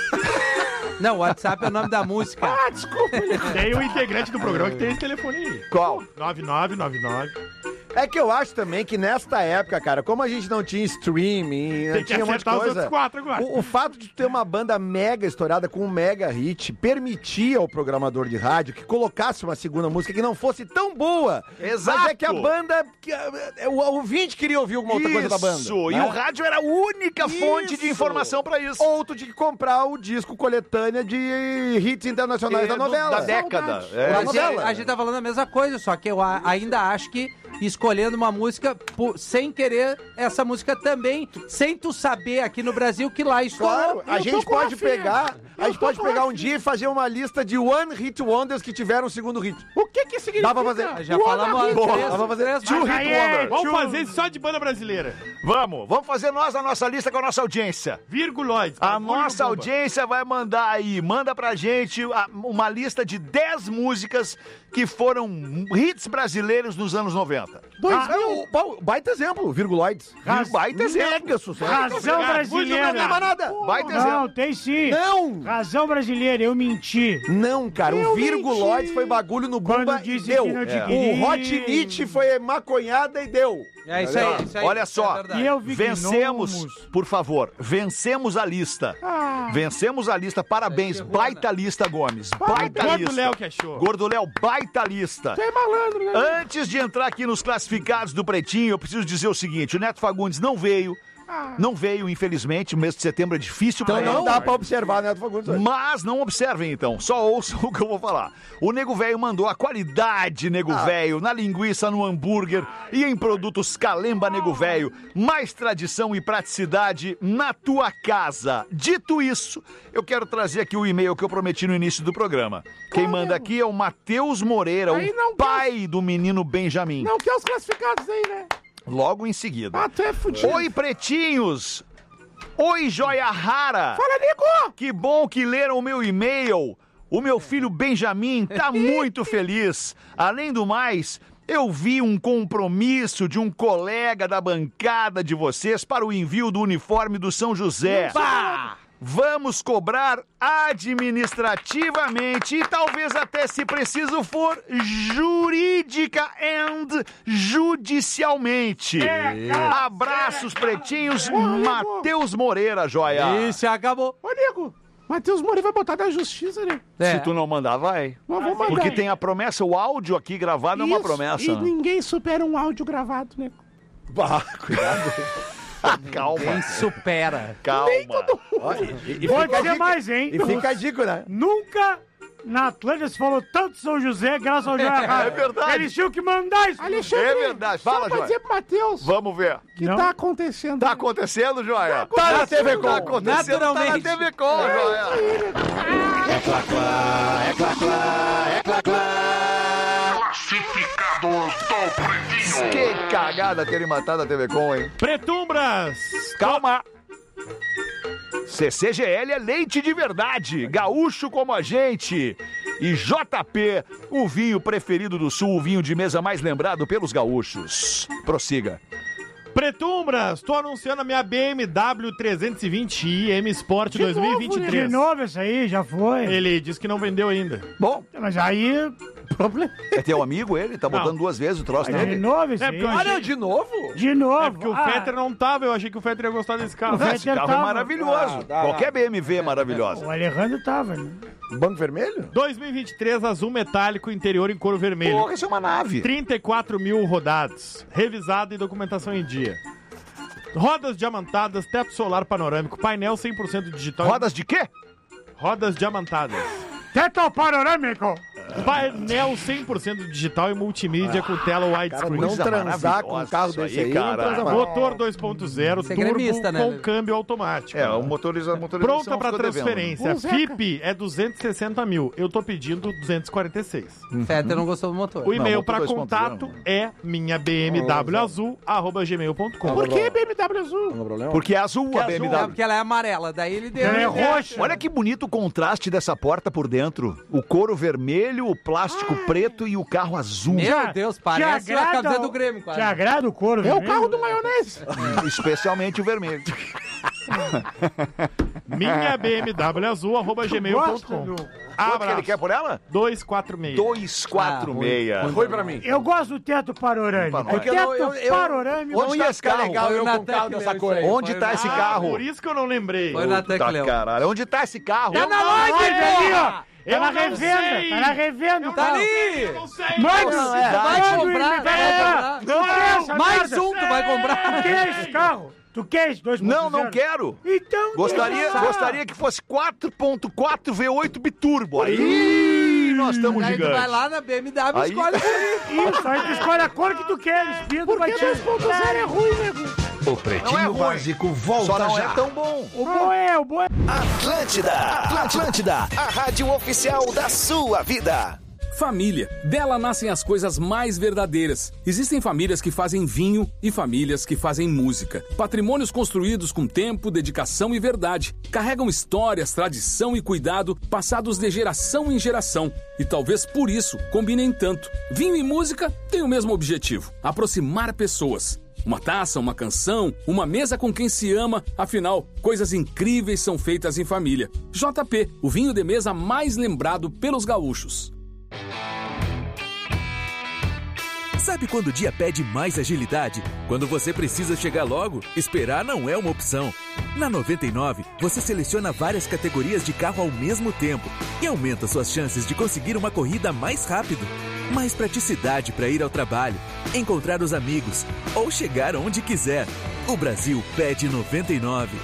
Não, o WhatsApp é o nome da música. Ah, desculpa. ele- Tem um integrante do programa que tem esse telefone aí. Qual? nove nove nove nove. É que eu acho também que nesta época, cara, como a gente não tinha streaming, não Tem que tinha um monte de acertar os coisa... outros quatro agora. O, o fato de ter uma banda mega estourada com um mega hit permitia ao programador de rádio que colocasse uma segunda música que não fosse tão boa. Exato. Mas é que a banda... Que, é, o ouvinte queria ouvir alguma outra coisa da banda. Isso, e né? o rádio era a única fonte de Isso. informação pra isso. Ou tu tinha que comprar o disco coletânea de hits internacionais É, da do- novela. Da década. Saudade. É. Da A gente, novela. a gente tá falando a mesma coisa, só que eu a- ainda acho que escolhendo uma música por- sem querer essa música também, sem tu saber aqui no Brasil que lá estourou. Claro, a Eu gente tô com pode a filha. pegar, a Eu gente tô pode com pegar a um filha. dia e fazer uma lista de One Hit Wonders que tiveram o segundo hit. O que que significa? Dá pra fazer. Já O falamos Ana as Rita. três, Dá pra fazer. três Two músicas. Hit Aí é, Wonder. Vamos tio- fazer só de banda brasileira. Vamos, vamos fazer nós a nossa lista com a nossa audiência. Virguloides. A bagulho nossa no bumba. audiência vai mandar aí, manda pra gente a- uma lista de dez músicas que foram hits brasileiros nos anos noventa. Dois Ah, mil. o- o- baita exemplo, Virguloides. Raz- baita exemplo. Mega sucesso. Razão Não tem mais brasileira. nada. Baita Não, exemplo. tem sim. Não. Razão brasileira, eu menti. Não, cara, Eu o Virguloides menti. foi bagulho no Quando Bumba e disse deu. que não te É. queria. O Hot Nietzsche foi maconhada e deu. É isso aí, isso aí. Olha isso é só, verdade. E eu vi Vencemos, gnomos. por favor, vencemos a lista. Ah, Vencemos a lista, parabéns, Ferrou, baita lista, Gomes. Baita Gordo lista. Léo que achou. Gordo Léo, baita lista. tu é malandro, né? Antes de entrar aqui nos classificados do Pretinho, eu preciso dizer o seguinte: o Neto Fagundes não veio, Ah, não veio, infelizmente, o mês de setembro é difícil Então pra não ele. dá pra observar, Neto Fagundes. hoje. Mas não observem então, só ouçam o que eu vou falar. O Nego Velho mandou a qualidade Nego Velho na linguiça, no hambúrguer e em produtos Calemba Nego Velho. Mais tradição e praticidade na tua casa. Dito isso, eu quero trazer aqui o e-mail que eu prometi no início do programa. Quem manda aqui é o Matheus Moreira, Aí o não pai do menino Benjamin. não quer os classificados aí, né? Logo em seguida. Ah, tu é fudido. Oi, pretinhos! Oi, joia rara! Fala, Nico! Que bom que leram o meu e-mail. O meu filho Benjamin tá muito feliz. Além do mais, eu vi um compromisso de um colega da bancada de vocês para o envio do uniforme do São José. Pá! Vamos cobrar administrativamente e talvez até, se preciso for, jurídica and judicialmente. Abraços, pretinhos. Matheus Moreira, joia. E se acabou. Ô, Nico, Matheus Moreira vai botar na justiça, né? É. Se tu não mandar, vai. Mas vou mandar. Porque tem a promessa, o áudio aqui gravado é uma Isso, promessa. E né? ninguém supera um áudio gravado, né? Bah, cuidado. Calma, Quem supera. calma. Ó, e, e- e Pode fica a ser dica- mais, hein? E fica a dica, né? Nunca na Atlântida se falou tanto de São José graças ao Joia Rara. É verdade. Eles tinham que mandar isso. Alexandre, É verdade, fala, só pra Joia. dizer pro Matheus Vamos ver. que Não. tá acontecendo. Tá acontecendo, joia? Tá na T V Tá Com. acontecendo, tá na Naturalmente. T V Com, joia. Que cagada terem matado a T V Com, hein? Pretumbras. Calma. C C G L é leite de verdade, gaúcho como a gente. E J P, o vinho preferido do Sul, o vinho de mesa mais lembrado pelos gaúchos. Prossiga. Pretumbras, tô anunciando a minha B M W trezentos e vinte i M Sport De dois mil e vinte e novo, né? De três. novo essa aí, já foi. Ele disse que não vendeu ainda. Bom, Mas aí, problema. É teu amigo ele? Tá botando duas vezes o troço De nele? novo esse É aí. porque eu Ah, achei- não, de novo? De novo. É porque o Ah, Fetter não tava, eu achei que o Fetter ia gostar desse carro. O Esse carro é tava. maravilhoso. Ah, tá, Qualquer B M W é maravilhosa. O Alejandro tava, né? Banco vermelho? dois mil e vinte e três, azul metálico, interior em couro vermelho. Porra, isso é uma nave. trinta e quatro mil rodados. Revisado e documentação em dia. Rodas diamantadas, teto solar panorâmico, painel cem por cento digital. Rodas de quê? Rodas diamantadas. Teto panorâmico. Painel cem por cento digital e multimídia com tela Cara, widescreen. não coisa transar com um maravilhosa carro isso desse aí, aí, cara. não transa mais. Motor dois ponto zero, Você é turbo gremista, né, com Lelê? câmbio automático. É, o motoriza, motorização Pronta para ficou devendo. transferência. Vamos, Zeca. F I P é duzentos e sessenta mil. Eu tô pedindo duzentos e quarenta e seis. Fetter não gostou do motor. O e-mail motor para dois ponto zero. contato é minha B M W azul arroba gmail ponto com. Por que B M W azul? Não tem problema? Porque é azul a B M É, W. porque ela é amarela, daí ele deu... Ela é roxa. Olha que bonito o contraste dessa porta por dentro. O couro vermelho, o plástico preto e o carro azul. Meu Deus, parece Te a agrada camiseta o- do Grêmio, quase. Te agrada o couro, É o vermelho? carro do maionese. Especialmente o vermelho. Minha B M W azul arroba gmail ponto Gosta com. do... Quanto que ele Abraço. quer por ela? dois quatro seis. dois quatro seis. Foi pra mim. Eu gosto do teto panorâmico. É que O eu não- teto eu- eu- panorâmico. Onde Não tá ia esse ficar carro? legal Foi eu o com um Natan carro que dessa leu cor isso aí. aí. Onde Foi tá na- esse Ah, carro? por isso que eu não lembrei. Foi na Tá, Tecleu. caralho. Onde tá esse carro? Tá na loja ali, ó. Eu Tá na não revenda. sei. Tá na revenda. o Tá carro. ali! Eu não sei. Manda, Não, é. Vai manda o comprar, e-mail. vai comprar. Não quer essa Mais merda. um tu vai Tu comprar. quer esse carro? Tu quer esse dois ponto zero? Não, não quero. Então Gostaria, deixa lá. gostaria que fosse quatro ponto quatro V oito biturbo. Aí nós estamos Aí tu vai gigantes. lá na B M W e Aí- escolhe. Isso, aí tu escolhe a cor que tu quer. Espírito Por vai que te... dois ponto zero é ruim, nego? O Não é Pretinho ruim. Básico volta Só não já. é tão bom. O bom é, o bom é... Atlântida, Atlântida, a rádio oficial da sua vida. Família. Dela nascem as coisas mais verdadeiras. Existem famílias que fazem vinho e famílias que fazem música. Patrimônios construídos com tempo, dedicação e verdade. Carregam histórias, tradição e cuidado passados de geração em geração. E talvez por isso combinem tanto. Vinho e música têm o mesmo objetivo: aproximar pessoas. Uma taça, uma canção, uma mesa com quem se ama. Afinal, coisas incríveis são feitas em família. J P, o vinho de mesa mais lembrado pelos gaúchos. Sabe quando o dia pede mais agilidade? Quando você precisa chegar logo, esperar não é uma opção. Na noventa e nove, você seleciona várias categorias de carro ao mesmo tempo e aumenta suas chances de conseguir uma corrida mais rápido. Mais praticidade para ir ao trabalho, encontrar os amigos ou chegar onde quiser. O Brasil pede noventa e nove.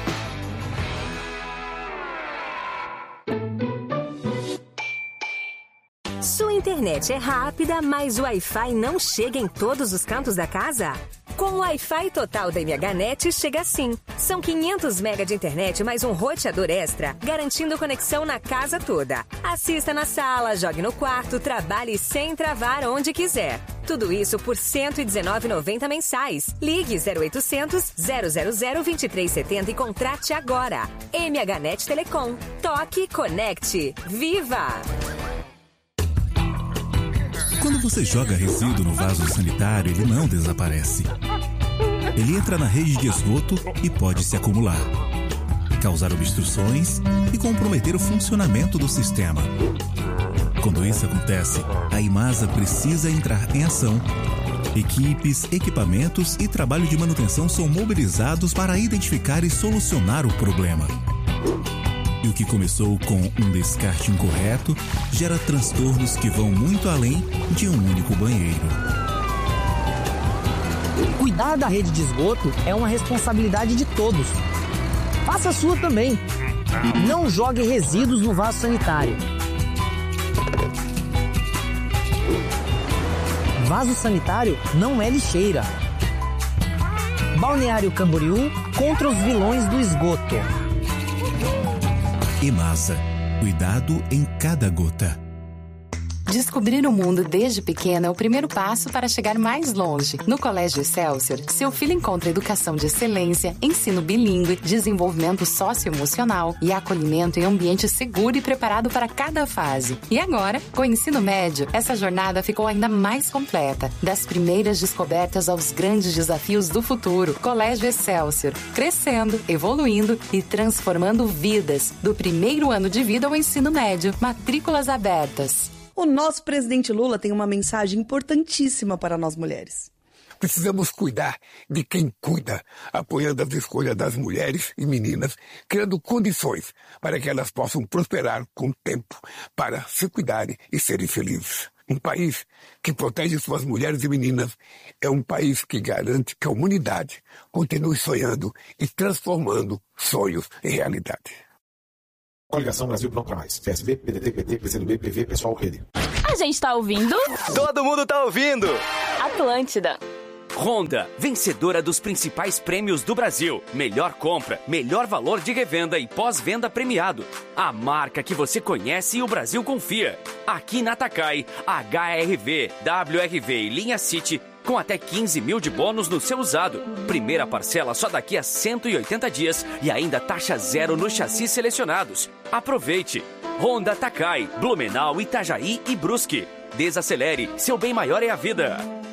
Sua internet é rápida, mas o Wi-Fi não chega em todos os cantos da casa? Com o Wi-Fi total da MHNet chega sim. São quinhentos megas de internet mais um roteador extra, garantindo conexão na casa toda. Assista na sala, jogue no quarto, trabalhe sem travar onde quiser. Tudo isso por cento e dezenove reais e noventa centavos mensais. Ligue zero oitocentos, zero zero zero, vinte e três setenta e contrate agora. MHNet Telecom. Toque, conecte. Viva! Quando você joga resíduo no vaso sanitário, ele não desaparece. Ele entra na rede de esgoto e pode se acumular, causar obstruções e comprometer o funcionamento do sistema. Quando isso acontece, a Imasa precisa entrar em ação. Equipes, equipamentos e trabalho de manutenção são mobilizados para identificar e solucionar o problema. E o que começou com um descarte incorreto gera transtornos que vão muito além de um único banheiro. Cuidar da rede de esgoto é uma responsabilidade de todos. Faça a sua também. Não jogue resíduos no vaso sanitário. Vaso sanitário não é lixeira. Balneário Camboriú contra os vilões do esgoto. Imasa. Cuidado em cada gota. Descobrir o mundo desde pequeno é o primeiro passo para chegar mais longe. No Colégio Excelsior, seu filho encontra educação de excelência, ensino bilíngue, desenvolvimento socioemocional e acolhimento em ambiente seguro e preparado para cada fase. E agora, com o ensino médio, essa jornada ficou ainda mais completa. Das primeiras descobertas aos grandes desafios do futuro. Colégio Excelsior, crescendo, evoluindo e transformando vidas. Do primeiro ano de vida ao ensino médio. Matrículas abertas. O nosso presidente Lula tem uma mensagem importantíssima para nós mulheres. Precisamos cuidar de quem cuida, apoiando as escolhas das mulheres e meninas, criando condições para que elas possam prosperar com o tempo, para se cuidarem e serem felizes. Um país que protege suas mulheres e meninas é um país que garante que a humanidade continue sonhando e transformando sonhos em realidade. Coligação Brasil Pronto Pra Mais. P S B, P D T, P T, P C do B, P V, Pessoal, Rede. A gente tá ouvindo? Todo mundo tá ouvindo! Atlântida. Honda, vencedora dos principais prêmios do Brasil. Melhor compra, melhor valor de revenda e pós-venda premiado. A marca que você conhece e o Brasil confia. Aqui na Takai, H R V, W R V e linha City com até quinze mil de bônus no seu usado. Primeira parcela só daqui a cento e oitenta dias e ainda taxa zero nos chassis selecionados. Aproveite! Honda Takai, Blumenau, Itajaí e Brusque. Desacelere, seu bem maior é a vida.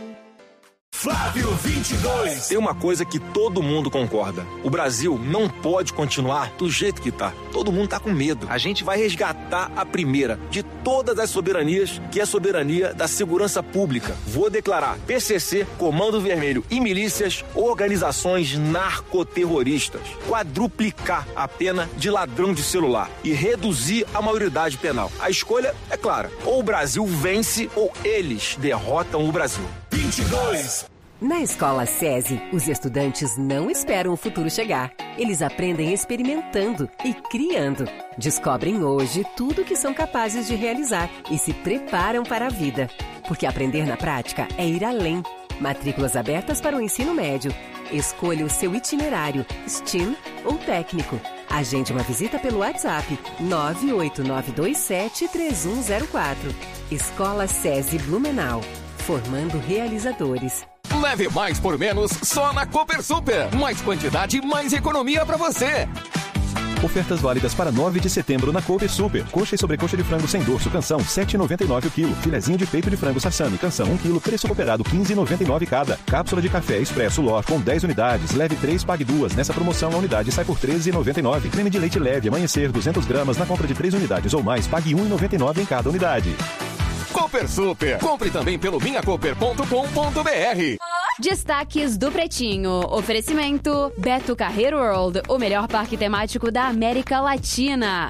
Flávio vinte e dois. Tem uma coisa que todo mundo concorda. O Brasil não pode continuar do jeito que tá. Todo mundo tá com medo. A gente vai resgatar a primeira de todas as soberanias, que é a soberania da segurança pública. Vou declarar P C C, Comando Vermelho e milícias organizações narcoterroristas. Quadruplicar a pena de ladrão de celular e reduzir a maioridade penal. A escolha é clara. Ou o Brasil vence ou eles derrotam o Brasil. vinte e dois. Na Escola SESI, os estudantes não esperam o futuro chegar. Eles aprendem experimentando e criando. Descobrem hoje tudo o que são capazes de realizar e se preparam para a vida. Porque aprender na prática é ir além. Matrículas abertas para o ensino médio. Escolha o seu itinerário, S T E A M ou técnico. Agende uma visita pelo WhatsApp nove oito nove dois sete três um zero quatro. Escola SESI Blumenau. Formando realizadores. Leve mais por menos só na Cooper Super. Mais quantidade, mais economia pra você. Ofertas válidas para nove de setembro na Cooper Super. Coxa e sobrecoxa de frango sem dorso, canção, sete reais e noventa e nove centavos o quilo. Filezinho de peito de frango sassami, canção, um quilo, preço cooperado, quinze reais e noventa e nove centavos cada. Cápsula de café expresso Lor com dez unidades, leve três, pague duas. Nessa promoção a unidade sai por treze reais e noventa e nove centavos. Creme de leite leve, amanhecer, duzentas gramas, na compra de três unidades ou mais, pague um real e noventa e nove centavos em cada unidade. Cooper Super. Compre também pelo minha cooper ponto com ponto b r. Destaques do Pretinho. Oferecimento Beto Carreiro World, o melhor parque temático da América Latina.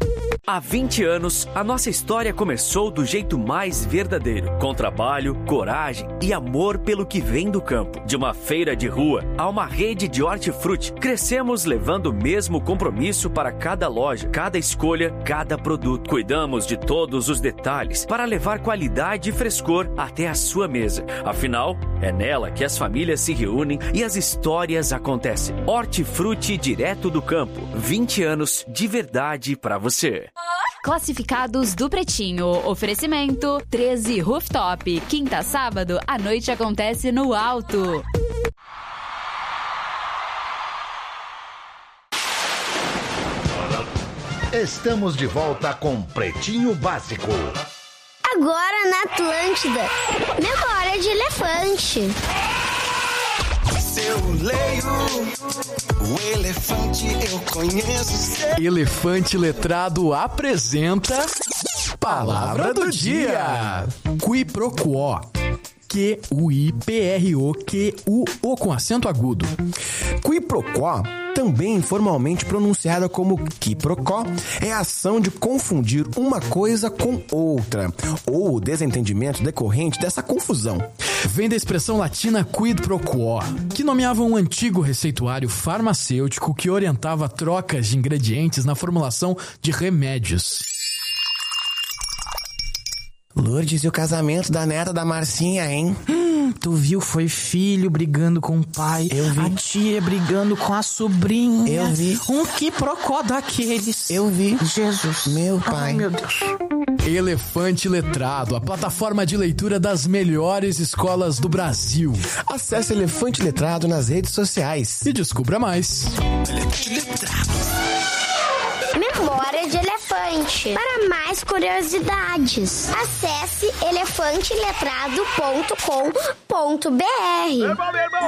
Há vinte anos, a nossa história começou do jeito mais verdadeiro, com trabalho, coragem e amor pelo que vem do campo. De uma feira de rua a uma rede de hortifruti, crescemos levando o mesmo compromisso para cada loja, cada escolha, cada produto. Cuidamos de todos os detalhes para levar qualidade e frescor até a sua mesa. Afinal, é nela que as famílias se reúnem e as histórias acontecem. Hortifruti direto do campo. vinte anos de verdade para você. Classificados do Pretinho. Oferecimento treze Rooftop. Quinta a sábado, a noite acontece no Alto. Estamos de volta com Pretinho Básico. Agora na Atlântida, memória de elefante. Eu leio o elefante, eu conheço. Elefante Letrado apresenta Palavra do Dia. Qui pro quo. Q U I P R O Q U O com acento agudo. Qui pro quo, também informalmente pronunciada como quiprocó, é a ação de confundir uma coisa com outra, ou o desentendimento decorrente dessa confusão. Vem da expressão latina quid pro quo, que nomeava um antigo receituário farmacêutico que orientava trocas de ingredientes na formulação de remédios. Lourdes, e o casamento da neta da Marcinha, hein? Hum, tu viu? Foi filho brigando com o pai. Eu vi. A tia brigando com a sobrinha. Eu vi. Um quiprocó daqueles. Eu vi. Jesus. Meu pai. Ai, meu Deus. Elefante Letrado, a plataforma de leitura das melhores escolas do Brasil. Acesse Elefante Letrado nas redes sociais. E descubra mais. Elefante Letrado. Memória de elefante. Para mais curiosidades, acesse elefante letrado ponto com ponto b r. Meu irmão, meu irmão, ó,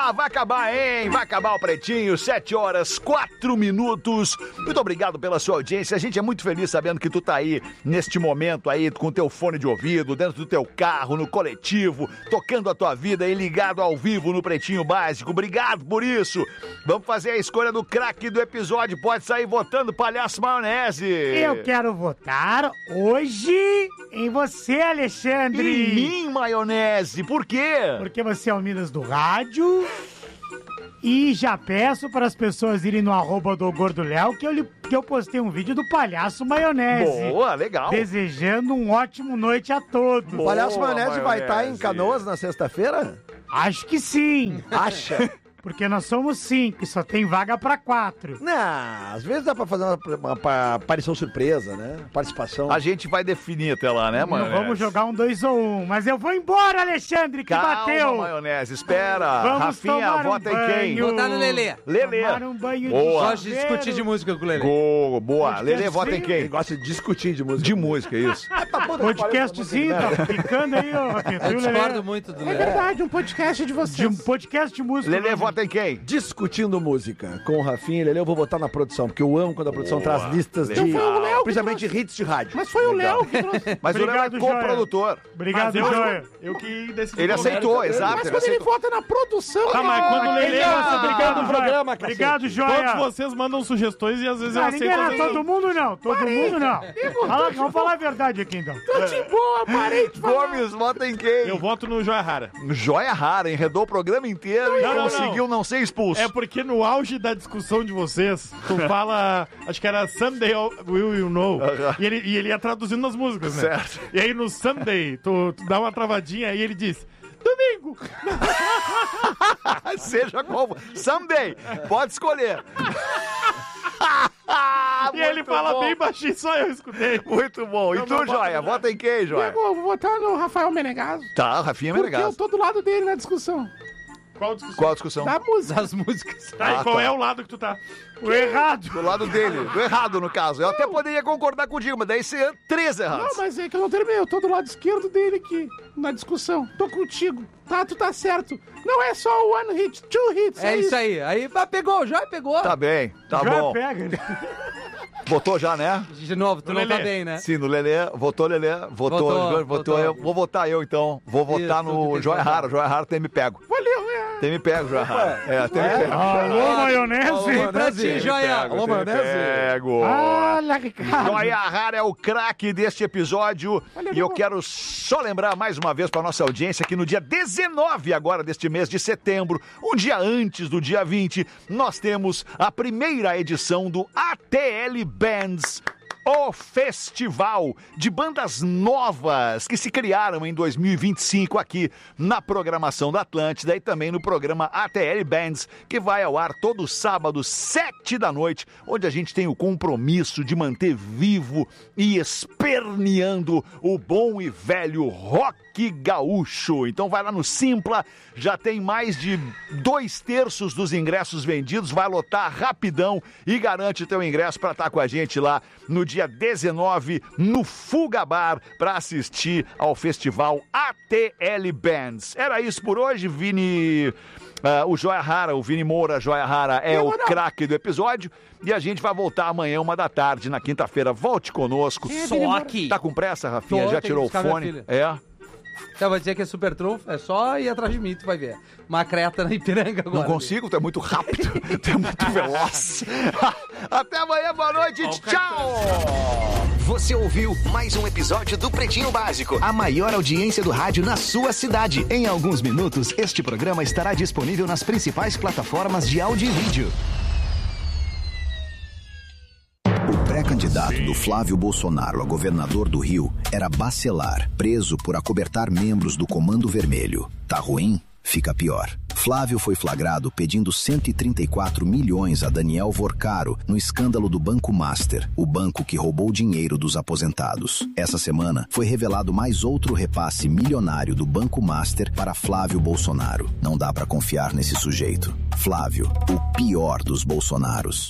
Ah, vai acabar, hein? Vai acabar o Pretinho, sete horas, quatro minutos. Muito obrigado pela sua audiência. A gente é muito feliz sabendo que tu tá aí, neste momento aí, com teu fone de ouvido, dentro do teu carro, no coletivo, tocando a tua vida e ligado ao vivo no Pretinho Básico. Obrigado por isso. Vamos fazer a escolha do craque do episódio. Pode sair votando, Palhaço Maionese. Eu quero votar hoje em você, Alexandre. Em mim, Maionese. Por quê? Porque você é o Minas do Rádio. E já peço para as pessoas irem no arroba do Gordo Léo que eu, li, que eu postei um vídeo do Palhaço Maionese. Boa, legal. Desejando um ótimo noite a todos. O Palhaço Maionese, Maionese vai estar em Canoas na sexta-feira? Acho que sim. Acha? Porque nós somos cinco e só tem vaga pra quatro. Não, às vezes dá pra fazer uma, uma, uma aparição surpresa, né? Participação. A gente vai definir até lá, né, mano? Vamos jogar um dois ou um. Mas eu vou embora, Alexandre, que Calma, bateu. Maionese, espera. Vamos Rafinha, tomar um vota em quem? Votar no Lelê. Lelê. Tomar um banho boa. Gosto de discutir de música com o Lelê. Boa, boa. Lelê, vota em quem? Ele gosta de discutir de música. De música, isso. Podcastzinho, tá ficando aí, ó. Eu discordo muito do Lelê. É verdade, um podcast de vocês. De um podcast de música. Lelê, vota em quem? Discutindo música com o Rafinha e Lelê, eu vou botar na produção, porque eu amo quando a produção Boa, traz listas de, então principalmente hits de rádio. Mas foi o Léo que trouxe. Mas Obrigado, o Léo é co-produtor. Obrigado, eu, Joia. Eu que decidi. Ele aceitou, exato. Mas ele quando aceitou. ele vota na produção... Tá, mas quando o Lelê... Obrigado, no programa, Obrigado, Joia. Todos vocês mandam sugestões e às vezes eu Ah, aceito. ninguém era todo mundo, não. Todo parei. mundo, não. Fala, vamos falar a verdade aqui, então. Tô de boa, parei de falar. Gomes, vota em quem? Eu voto no Joia Rara. Joia Rara, enredou o programa inteiro não, e não, conseguiu não. não ser expulso. É porque no auge da discussão de vocês, tu fala, acho que era Someday Will You Know, uh-huh. e, ele, e ele ia traduzindo nas músicas, né? Certo. E aí no Someday, tu, tu dá uma travadinha e ele diz... Domingo! Seja como. Someday. Pode escolher. E ele fala bom. Bem baixinho, só eu escutei. Muito bom. E tu, Joia? Vota em quem, Joia? Eu vou votar no Rafael Menegaso. Tá, Rafinha Menegaso. Porque eu tô do lado dele na discussão. Qual discussão? Qual discussão? Da música. Das músicas. Tá, ah, e qual tá. é o lado que tu tá? O errado. Do lado dele. Do errado, no caso. Eu não. até poderia concordar contigo, mas daí você três errados. Não, mas é que eu não terminei. Eu tô do lado esquerdo dele aqui, na discussão. Tô contigo. Tá, tu tá certo. Não é só one hit, two hits. É, é isso aí. Aí pegou, já pegou. Tá bem, tá já bom. pega. Votou já, né? De novo, tu no não Lelê. Tá bem, né? Sim, no Lelê. Votou, Lelê. Votou, votou. votou, votou. Eu vou votar eu, então. Vou votar Isso, no Joia Rara. Joia Rara tem me pego. Valeu, é. Tem me pego, Joia Rara. É, tem me pego. Alô, maionese. Alô, pra ti, Joia. Alô, maionese. Pego. Olha, Ricardo. Joia Rara é o craque deste episódio. Valeu, e eu quero só lembrar mais uma vez pra nossa audiência que no dia dezenove agora deste mês de setembro, um dia antes do dia vinte, nós temos a primeira edição do A T L Bands, o festival de bandas novas que se criaram em dois mil e vinte e cinco aqui na programação da Atlântida e também no programa A T L Bands, que vai ao ar todo sábado, sete da noite, onde a gente tem o compromisso de manter vivo e esperneando o bom e velho rock gaúcho. Então vai lá no Simpla, já tem mais de dois terços dos ingressos vendidos, vai lotar rapidão e garante o teu ingresso para estar com a gente lá no dia dezenove no Fuga Bar para assistir ao festival A T L Bands. Era isso por hoje, Vini. Uh, o Joia Rara, o Vini Moura, Joia Rara é o craque do episódio e a gente vai voltar amanhã, uma da tarde, na quinta-feira. Volte conosco. É, Só aqui. Tá com pressa, Rafinha? Tô, já tirou o fone? É. Então vai dizer que é super trunfo, é só ir atrás de mim, tu vai ver. Uma creta na Ipiranga agora. Não consigo, tu é muito rápido, tu é muito veloz. Até amanhã, boa noite, oh, tchau! Você ouviu mais um episódio do Pretinho Básico, a maior audiência do rádio na sua cidade. Em alguns minutos, este programa estará disponível nas principais plataformas de áudio e vídeo. O pré-candidato do Flávio Bolsonaro a governador do Rio era Bacelar, preso por acobertar membros do Comando Vermelho. Tá ruim? Fica pior. Flávio foi flagrado pedindo cento e trinta e quatro milhões a Daniel Vorcaro no escândalo do Banco Master, o banco que roubou dinheiro dos aposentados. Essa semana foi revelado mais outro repasse milionário do Banco Master para Flávio Bolsonaro. Não dá pra confiar nesse sujeito. Flávio, o pior dos Bolsonaros.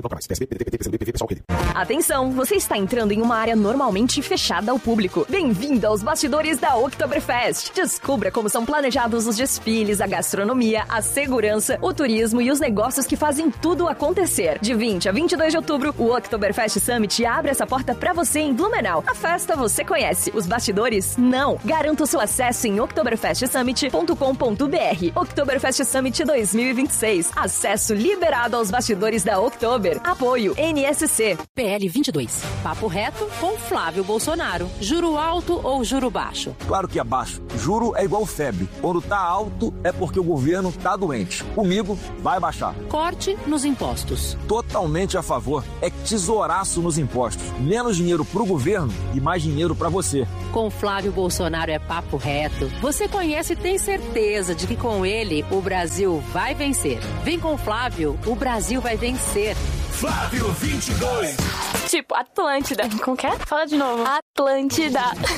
Atenção, você está entrando em uma área normalmente fechada ao público. Bem-vindo aos bastidores da Oktoberfest. Descubra como são planejados os desfiles, a gastronomia, a segurança, o turismo e os negócios que fazem tudo acontecer. De vinte a vinte e dois de outubro, o Oktoberfest Summit abre essa porta pra você em Blumenau. A festa você conhece, os bastidores não. Garanta o seu acesso em oktoberfest summit ponto com ponto b r. Oktoberfest Summit dois mil e vinte e seis. Acesso liberado aos bastidores da Oktober. Apoio N S C. P L vinte e dois. Papo reto com Flávio Bolsonaro. Juro alto ou juro baixo? Claro que é baixo. Juro é igual febre. Quando tá alto é porque o governo tá doente. Comigo vai baixar. Corte nos impostos. Totalmente a favor. É tesouraço nos impostos. Menos dinheiro pro governo e mais dinheiro pra você. Com Flávio Bolsonaro é papo reto. Você conhece e tem certeza de que com ele o Brasil vai vencer. Vem com Flávio, o Brasil vai vencer. Flávio vinte e dois. Tipo, Atlântida. Como que é? Fala de novo. Atlântida.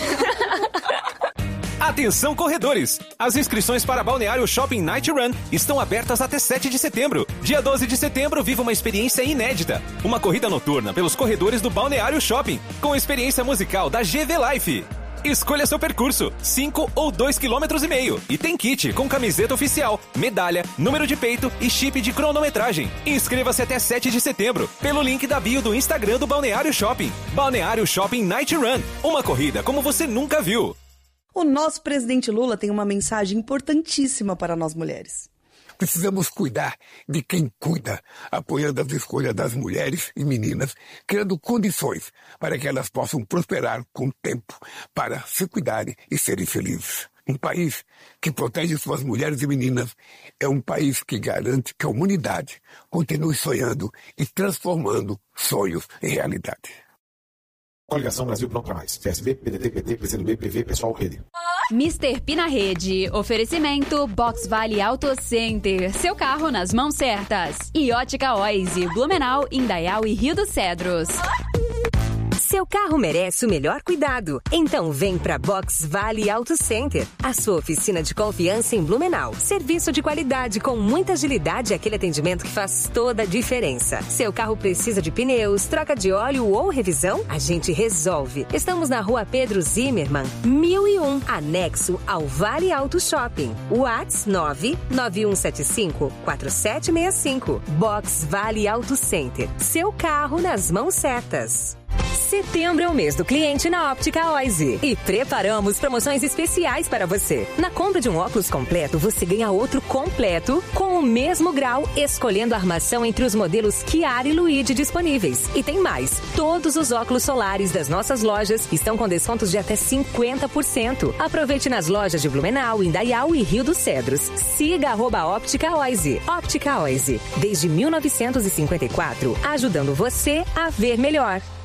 Atenção, corredores! As inscrições para Balneário Shopping Night Run estão abertas até sete de setembro. Dia doze de setembro, viva uma experiência inédita. Uma corrida noturna pelos corredores do Balneário Shopping, com experiência musical da G V Life. Escolha seu percurso, cinco ou dois quilômetros e meio. E tem kit com camiseta oficial, medalha, número de peito e chip de cronometragem. Inscreva-se até sete de setembro, pelo link da bio do Instagram do Balneário Shopping. Balneário Shopping Night Run. Uma corrida como você nunca viu. O nosso presidente Lula tem uma mensagem importantíssima para nós mulheres. Precisamos cuidar de quem cuida, apoiando as escolhas das mulheres e meninas, criando condições para que elas possam prosperar com o tempo, para se cuidarem e serem felizes. Um país que protege suas mulheres e meninas é um país que garante que a humanidade continue sonhando e transformando sonhos em realidade. Coligação Brasil Pronto pra Mais. P S B, P D T, P T, P C do B, P V, Pessoal, Rede. mister P na rede. Oferecimento Box Vale Auto Center. Seu carro nas mãos certas. E Ótica Oise, Blumenau, Indaial e Rio dos Cedros. Seu carro merece o melhor cuidado. Então vem pra Box Vale Auto Center, a sua oficina de confiança em Blumenau. Serviço de qualidade com muita agilidade e aquele atendimento que faz toda a diferença. Seu carro precisa de pneus, troca de óleo ou revisão? A gente resolve. Estamos na rua Pedro Zimmermann, mil e um, anexo ao Vale Auto Shopping. WhatsApp nove nove um sete cinco quatro sete seis cinco. Box Vale Auto Center. Seu carro nas mãos certas. Setembro é o mês do cliente na Óptica Oise e preparamos promoções especiais para você. Na compra de um óculos completo, você ganha outro completo com o mesmo grau, escolhendo a armação entre os modelos Chiara e Luigi disponíveis. E tem mais, todos os óculos solares das nossas lojas estão com descontos de até cinquenta por cento. Aproveite nas lojas de Blumenau, Indaial e Rio dos Cedros. Siga arroba Óptica Oise. Óptica Oise, desde mil novecentos e cinquenta e quatro, ajudando você a ver melhor.